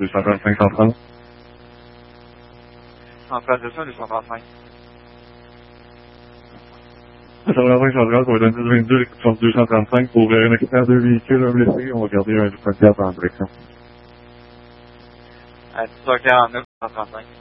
235 130. En place de ça, 235. 235 130 pour le 22, sur 235 pour un accident de véhicule, un blessé. On va garder un 24 en direction. À 10h49, 135.